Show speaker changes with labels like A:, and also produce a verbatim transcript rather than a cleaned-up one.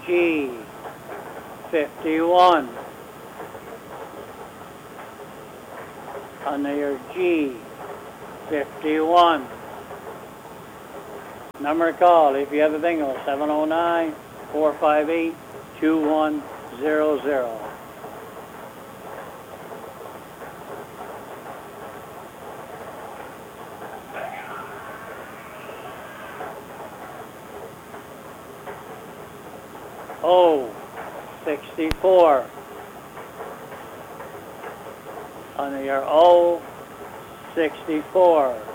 A: G fifty-one. Under your G fifty-one. Number to call if you have a bingo, seven oh nine, four five eight, two one zero zero. O sixty-four. Under your O sixty-four.